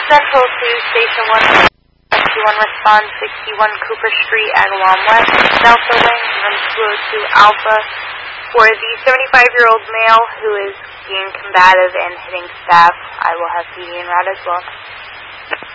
Central to Station 1. Rescue 1 responds 61 Cooper Street, Agawam West, Delta Wing, room 202 Alpha. For the 75-year-old male who is being combative and hitting staff, I will have PD en route as well.